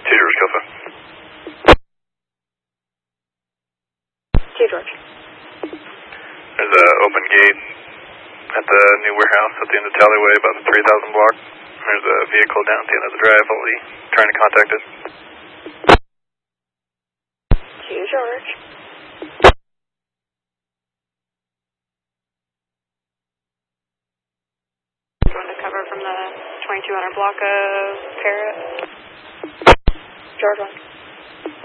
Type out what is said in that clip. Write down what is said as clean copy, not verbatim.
George, Alpha. George. There's an open gate at the new warehouse at the end of the alleyway, about the 3000 block. There's a vehicle down at the end of the drive, only trying to contact it. George. Going to cover from the 2200 block of Parrot. George 1.